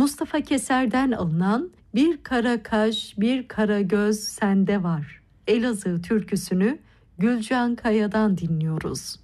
Mustafa Keser'den alınan "Bir kara kaş, bir kara göz sende var" Elazığ türküsünü Gülcan Kaya'dan dinliyoruz.